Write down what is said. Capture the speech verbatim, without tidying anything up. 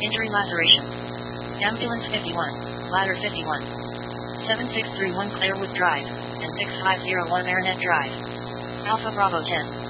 Injury laceration. Ambulance fifty-one. Ladder fifty-one. seven six three one Clairwood Drive, and six five zero one Marinette Drive. Alpha Bravo ten.